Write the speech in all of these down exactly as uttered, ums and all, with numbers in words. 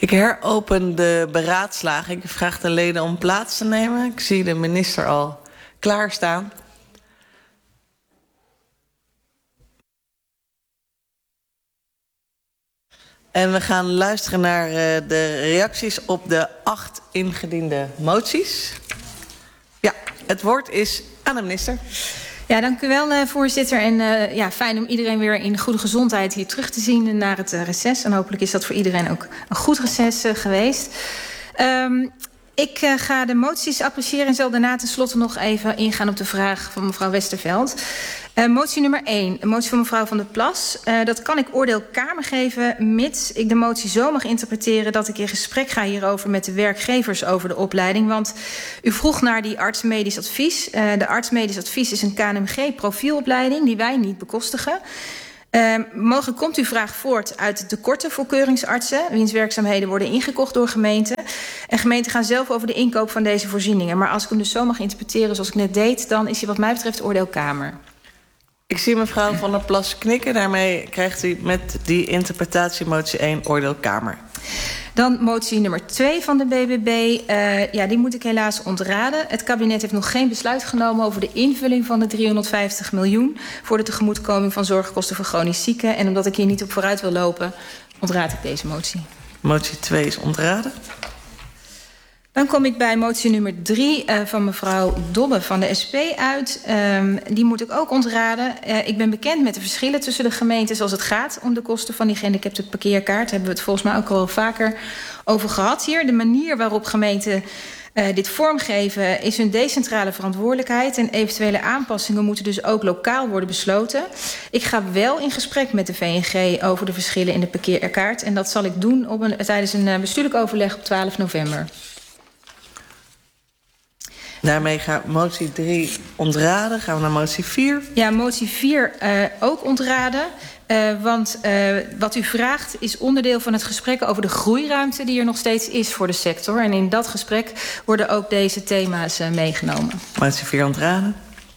Ik heropen de beraadslaging. Ik vraag de leden om plaats te nemen. Ik zie de minister al klaarstaan. En we gaan luisteren naar uh, de reacties op de acht ingediende moties. Ja, het woord is aan de minister. Ja, dank u wel, uh, voorzitter. En uh, ja, fijn om iedereen weer in goede gezondheid hier terug te zien naar het uh, reces. En hopelijk is dat voor iedereen ook een goed reces uh, geweest. Um, ik uh, ga de moties appreciëren en zal daarna tenslotte nog even ingaan op de vraag van mevrouw Westerveld. Uh, motie nummer één, een motie van mevrouw Van der Plas. Uh, dat kan ik oordeel Kamer geven, mits ik de motie zo mag interpreteren dat ik in gesprek ga hierover met de werkgevers over de opleiding. Want u vroeg naar die arts-medisch advies. Uh, de arts-medisch advies is een K N M G-profielopleiding die wij niet bekostigen. Uh, mogelijk komt uw vraag voort uit de tekorten voor keuringsartsen, wiens werkzaamheden worden ingekocht door gemeenten. En gemeenten gaan zelf over de inkoop van deze voorzieningen. Maar als ik hem dus zo mag interpreteren zoals ik net deed, dan is hij wat mij betreft oordeel Kamer. Ik zie mevrouw Van der Plas knikken. Daarmee krijgt u met die interpretatie motie één oordeel Kamer. Dan motie nummer twee van de B B B. Uh, ja, die moet ik helaas ontraden. Het kabinet heeft nog geen besluit genomen over de invulling van de driehonderdvijftig miljoen... voor de tegemoetkoming van zorgkosten voor chronisch zieken. En omdat ik hier niet op vooruit wil lopen, ontraad ik deze motie. Motie twee is ontraden. Dan kom ik bij motie nummer drie uh, van mevrouw Dobbe van de S P uit. Um, die moet ik ook ontraden. Uh, ik ben bekend met de verschillen tussen de gemeentes als het gaat om de kosten van die gehandicapte parkeerkaart. Daar hebben we het volgens mij ook al vaker over gehad hier. De manier waarop gemeenten uh, dit vormgeven is hun decentrale verantwoordelijkheid. En eventuele aanpassingen moeten dus ook lokaal worden besloten. Ik ga wel in gesprek met de V N G over de verschillen in de parkeerkaart. En dat zal ik doen op een, tijdens een bestuurlijk overleg op twaalf november. Daarmee gaat motie drie ontraden. Gaan we naar motie vier. Ja, motie vier uh, ook ontraden. Uh, want uh, wat u vraagt is onderdeel van het gesprek over de groeiruimte die er nog steeds is voor de sector. En in dat gesprek worden ook deze thema's uh, meegenomen. Motie vier ontraden.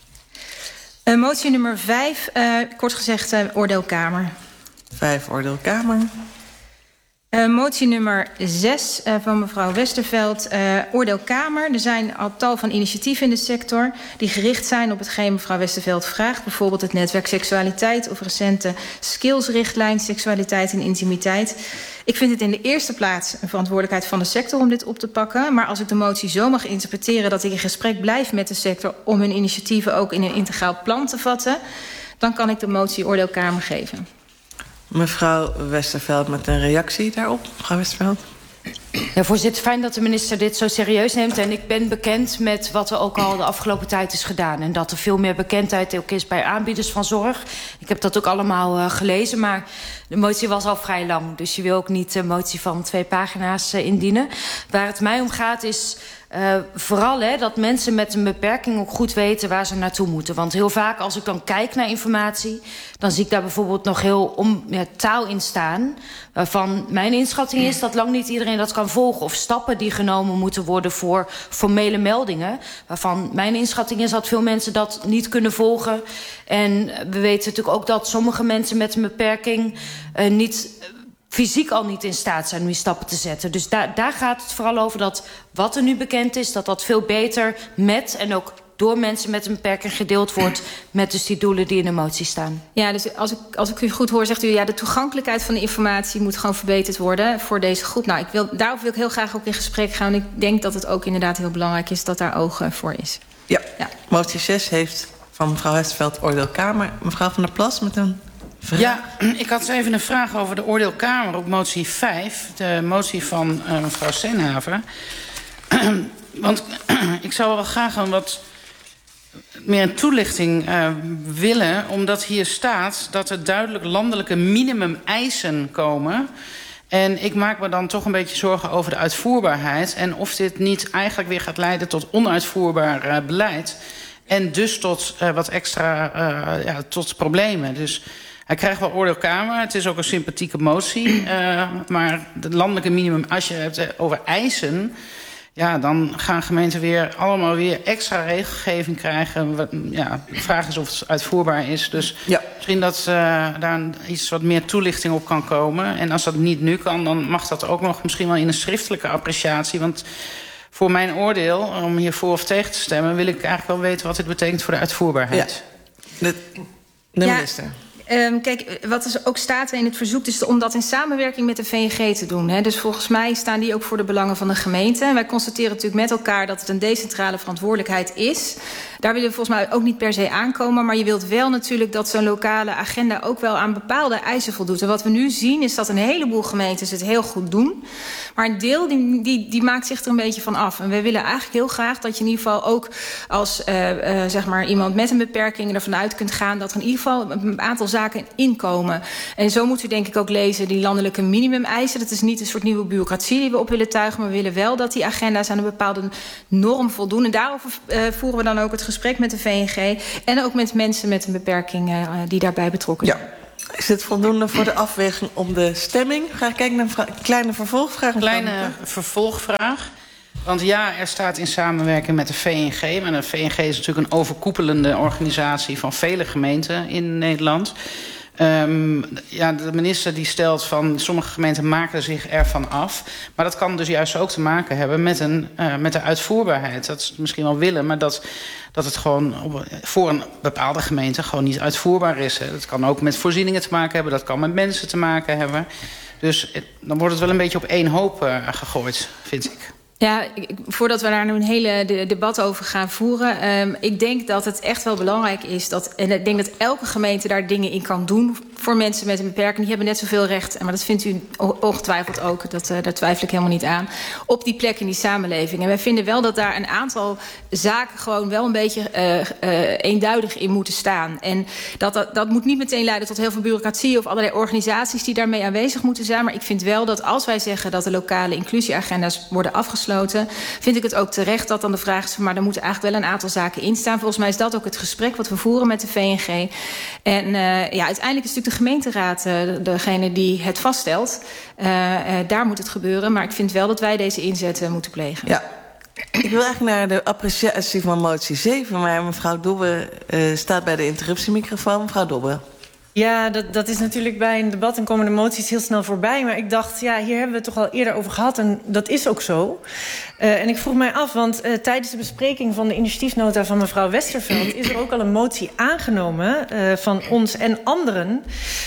Uh, motie nummer vijf, uh, kort gezegd uh, oordeel Kamer. vijf oordeel Kamer. Uh, motie nummer zes uh, van mevrouw Westerveld, uh, oordeel Kamer. Er zijn al tal van initiatieven in de sector die gericht zijn op hetgeen mevrouw Westerveld vraagt. Bijvoorbeeld het netwerk seksualiteit of recente skillsrichtlijn seksualiteit en intimiteit. Ik vind het in de eerste plaats een verantwoordelijkheid van de sector om dit op te pakken. Maar als ik de motie zo mag interpreteren dat ik in gesprek blijf met de sector om hun initiatieven ook in een integraal plan te vatten, dan kan ik de motie oordeel Kamer geven. Mevrouw Westerveld met een reactie daarop. Mevrouw Westerveld. Ja, voorzitter, fijn dat de minister dit zo serieus neemt. En ik ben bekend met wat er ook al de afgelopen tijd is gedaan. En dat er veel meer bekendheid ook is bij aanbieders van zorg. Ik heb dat ook allemaal uh, gelezen, maar de motie was al vrij lang. Dus je wil ook niet een motie van twee pagina's uh, indienen. Waar het mij om gaat is Uh, vooral hè, dat mensen met een beperking ook goed weten waar ze naartoe moeten. Want heel vaak als ik dan kijk naar informatie, dan zie ik daar bijvoorbeeld nog heel om, ja, taal in staan. Waarvan mijn inschatting is dat lang niet iedereen dat kan volgen. Of stappen die genomen moeten worden voor formele meldingen. Waarvan mijn inschatting is dat veel mensen dat niet kunnen volgen. En we weten natuurlijk ook dat sommige mensen met een beperking uh, niet fysiek al niet in staat zijn om die stappen te zetten. Dus daar, daar gaat het vooral over dat wat er nu bekend is, dat dat veel beter met en ook door mensen met een beperking gedeeld wordt met dus die doelen die in de motie staan. Ja, dus als ik, als ik u goed hoor, zegt u ja, de toegankelijkheid van de informatie moet gewoon verbeterd worden voor deze groep. Nou, ik wil, daarover wil ik heel graag ook in gesprek gaan. En ik denk dat het ook inderdaad heel belangrijk is dat daar oog voor is. Ja, ja. Motie zes heeft van mevrouw Westerveld oordeel Kamer. Mevrouw Van der Plas met een vraag. Ja, ik had even een vraag over de oordeel Kamer op motie vijf. De motie van uh, mevrouw Senhaver. Want ik zou wel graag een wat meer een toelichting uh, willen. Omdat hier staat dat er duidelijk landelijke minimum-eisen komen. En ik maak me dan toch een beetje zorgen over de uitvoerbaarheid. En of dit niet eigenlijk weer gaat leiden tot onuitvoerbaar uh, beleid. En dus tot uh, wat extra uh, ja, tot problemen. Dus hij krijgt wel oordeel Kamer. Het is ook een sympathieke motie. Uh, maar de landelijke minimum, als je het hebt over eisen, ja, dan gaan gemeenten weer allemaal weer extra regelgeving krijgen. Ja, de vraag is of het uitvoerbaar is. Dus ja. misschien dat uh, daar iets wat meer toelichting op kan komen. En als dat niet nu kan, dan mag dat ook nog misschien wel in een schriftelijke appreciatie. Want voor mijn oordeel, om hier voor of tegen te stemmen, wil ik eigenlijk wel weten wat dit betekent voor de uitvoerbaarheid. Ja. De, de minister. Ja. Um, kijk, wat er ook staat in het verzoek is om dat in samenwerking met de V N G te doen. Hè. Dus volgens mij staan die ook voor de belangen van de gemeente. En wij constateren natuurlijk met elkaar dat het een decentrale verantwoordelijkheid is. Daar willen we volgens mij ook niet per se aankomen. Maar je wilt wel natuurlijk dat zo'n lokale agenda ook wel aan bepaalde eisen voldoet. En wat we nu zien is dat een heleboel gemeentes het heel goed doen. Maar een deel die, die, die maakt zich er een beetje van af. En we willen eigenlijk heel graag dat je in ieder geval ook als uh, uh, zeg maar iemand met een beperking ervan uit kunt gaan dat er in ieder geval een aantal zaken inkomen. En zo moeten we denk ik ook lezen die landelijke minimumeisen. Dat is niet een soort nieuwe bureaucratie die we op willen tuigen, maar we willen wel dat die agenda's aan een bepaalde norm voldoen. En daarover uh, voeren we dan ook het gesprek met de V N G en ook met mensen met een beperking uh, die daarbij betrokken zijn. Ja. Is het voldoende voor de afweging om de stemming? Ga ik kijken naar een kleine vervolgvraag. Kleine vervolgvraag. Want ja, er staat in samenwerking met de V N G. Maar de V N G is natuurlijk een overkoepelende organisatie van vele gemeenten in Nederland. Um, ja, de minister die stelt van sommige gemeenten maken zich ervan af. Maar dat kan dus juist ook te maken hebben met, een, uh, met de uitvoerbaarheid. Dat ze het misschien wel willen, maar dat, dat het gewoon op, voor een bepaalde gemeente gewoon niet uitvoerbaar is. Hè. Dat kan ook met voorzieningen te maken hebben, dat kan met mensen te maken hebben. Dus het, dan wordt het wel een beetje op één hoop uh, gegooid, vind ik. Ja, ik, voordat we daar nu een hele de, debat over gaan voeren. Um, ik denk dat het echt wel belangrijk is dat, en ik denk dat elke gemeente daar dingen in kan doen voor mensen met een beperking. Die hebben net zoveel recht, maar dat vindt u ongetwijfeld ook, dat, uh, daar twijfel ik helemaal niet aan, op die plek in die samenleving. En wij vinden wel dat daar een aantal zaken gewoon wel een beetje uh, uh, eenduidig in moeten staan. En dat, dat, dat moet niet meteen leiden tot heel veel bureaucratie of allerlei organisaties die daarmee aanwezig moeten zijn. Maar ik vind wel dat als wij zeggen dat de lokale inclusieagenda's worden afgesloten, vind ik het ook terecht dat dan de vraag is van, maar er moeten eigenlijk wel een aantal zaken in staan. Volgens mij is dat ook het gesprek wat we voeren met de V N G. En uh, ja, uiteindelijk is natuurlijk de gemeenteraad uh, degene die het vaststelt. Uh, uh, daar moet het gebeuren. Maar ik vind wel dat wij deze inzet uh, moeten plegen. Ja. Ik wil eigenlijk naar de appreciatie van motie zeven. Maar mevrouw Dobbe uh, staat bij de interruptiemicrofoon. Mevrouw Dobbe. Ja, dat, dat is natuurlijk bij een debat en komen de moties heel snel voorbij. Maar ik dacht, ja, hier hebben we het toch al eerder over gehad. En dat is ook zo. Uh, en ik vroeg mij af, want uh, tijdens de bespreking van de initiatiefnota van mevrouw Westerveld is er ook al een motie aangenomen uh, van ons en anderen.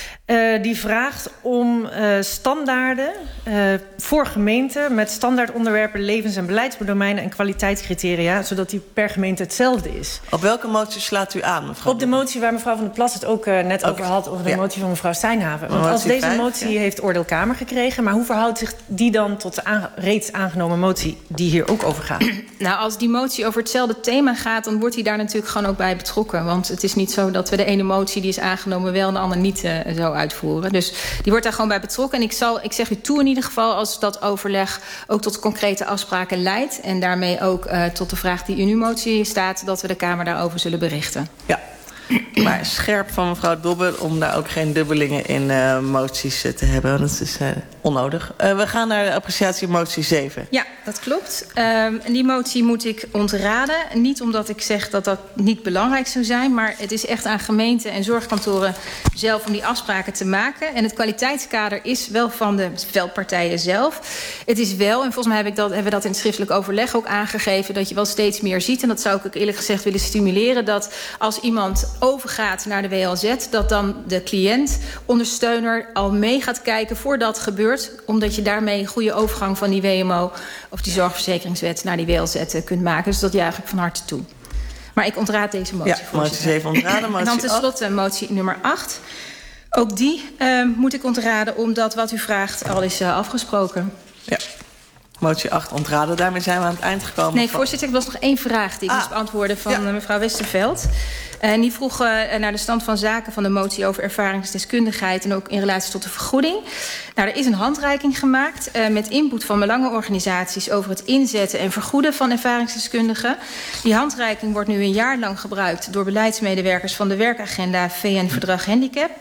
Uh, die vraagt om uh, standaarden uh, voor gemeenten met standaardonderwerpen, levens- en beleidsdomeinen en kwaliteitscriteria, zodat die per gemeente hetzelfde is. Op welke motie slaat u aan, mevrouw? Op de motie waar mevrouw Van der Plas het ook uh, net ook over had, over de ja. motie van mevrouw Steinhaven. Want als deze vijf, motie ja. heeft oordeel Kamer gekregen, maar hoe verhoudt zich die dan tot de aan, reeds aangenomen motie die hier ook over gaat? Nou, als die motie over hetzelfde thema gaat, dan wordt hij daar natuurlijk gewoon ook bij betrokken. Want het is niet zo dat we de ene motie die is aangenomen wel en de andere niet uh, zo uitvoeren. Dus die wordt daar gewoon bij betrokken. En ik, zal, ik zeg u toe in ieder geval als dat overleg ook tot concrete afspraken leidt. En daarmee ook uh, tot de vraag die in uw motie staat, dat we de Kamer daarover zullen berichten. Ja, maar scherp van mevrouw Dobbe om daar ook geen dubbelingen in uh, moties uh, te hebben. Dat is uh, onnodig. Uh, we gaan naar de appreciatie motie zeven. Ja, dat klopt. Um, en die motie moet ik ontraden. Niet omdat ik zeg dat dat niet belangrijk zou zijn, maar het is echt aan gemeenten en zorgkantoren zelf om die afspraken te maken. En het kwaliteitskader is wel van de veldpartijen zelf. Het is wel, en volgens mij heb ik dat, hebben we dat in het schriftelijk overleg ook aangegeven, dat je wel steeds meer ziet, en dat zou ik ook eerlijk gezegd willen stimuleren, dat als iemand overgaat naar de W L Z, dat dan de cliënt, ondersteuner, al mee gaat kijken voordat het gebeurt, omdat je daarmee een goede overgang van die W M O of die zorgverzekeringswet naar die W L Z kunt maken. Dus dat juich ik van harte toe. Maar ik ontraad deze motie. Ja, motie zeven ontraden. En dan tenslotte motie nummer acht. Ook die uh, moet ik ontraden, omdat wat u vraagt al is uh, afgesproken. Ja. Motie acht ontraden. Daarmee zijn we aan het eind gekomen. Nee, voorzitter, er was nog één vraag die ik ah, moest beantwoorden van ja. mevrouw Westerveld. En die vroeg uh, naar de stand van zaken van de motie over ervaringsdeskundigheid en ook in relatie tot de vergoeding. Nou, er is een handreiking gemaakt uh, met input van belangenorganisaties over het inzetten en vergoeden van ervaringsdeskundigen. Die handreiking wordt nu een jaar lang gebruikt door beleidsmedewerkers van de werkagenda V N-verdrag Handicap.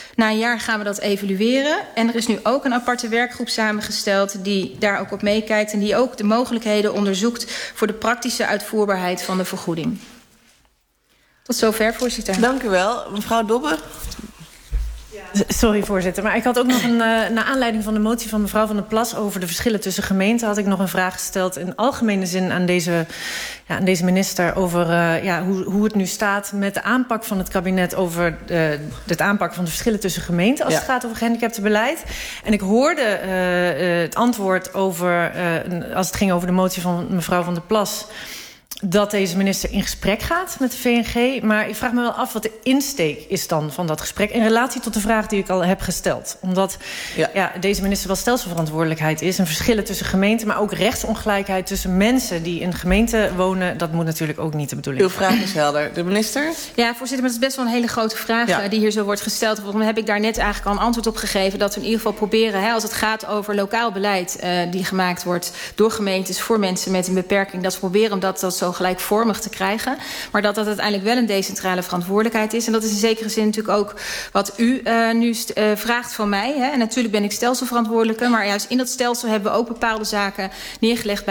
Na een jaar gaan we dat evalueren. En er is nu ook een aparte werkgroep samengesteld die daar ook op meekijkt en die ook de mogelijkheden onderzoekt voor de praktische uitvoerbaarheid van de vergoeding. Tot zover, voorzitter. Dank u wel. Mevrouw Dobbe. Sorry, voorzitter. Maar ik had ook nog een, uh, naar aanleiding van de motie van mevrouw Van der Plas over de verschillen tussen gemeenten, had ik nog een vraag gesteld in algemene zin aan deze, ja, aan deze minister over uh, ja, hoe, hoe het nu staat met de aanpak van het kabinet over uh, het aanpakken van de verschillen tussen gemeenten als ja. het gaat over gehandicaptenbeleid. En ik hoorde uh, uh, het antwoord over, uh, als het ging over de motie van mevrouw Van der Plas, dat deze minister in gesprek gaat met de V N G. Maar ik vraag me wel af wat de insteek is dan van dat gesprek in relatie tot de vraag die ik al heb gesteld. Omdat ja. Ja, deze minister wel stelselverantwoordelijkheid is en verschillen tussen gemeenten, maar ook rechtsongelijkheid tussen mensen die in gemeenten wonen, dat moet natuurlijk ook niet de bedoeling zijn. Uw vraag is helder. De minister? Ja, voorzitter, maar het is best wel een hele grote vraag ja. die hier zo wordt gesteld. Volgens mij heb ik daar net eigenlijk al een antwoord op gegeven, dat we in ieder geval proberen, hè, als het gaat over lokaal beleid uh, die gemaakt wordt door gemeentes voor mensen met een beperking, dat we proberen om dat, dat zo gelijkvormig te krijgen. Maar dat dat uiteindelijk wel een decentrale verantwoordelijkheid is. En dat is in zekere zin natuurlijk ook wat u uh, nu uh, vraagt van mij. Hè. En natuurlijk ben ik stelselverantwoordelijke, maar juist in dat stelsel hebben we ook bepaalde zaken neergelegd